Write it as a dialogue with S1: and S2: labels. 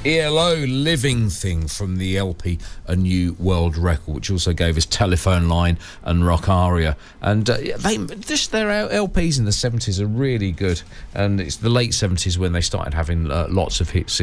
S1: ELO, Living Thing, from the LP A New World Record, which also gave us Telephone Line and Rock Aria. And their LPs in the 70s are really good. And it's the late 70s when they started having lots of hits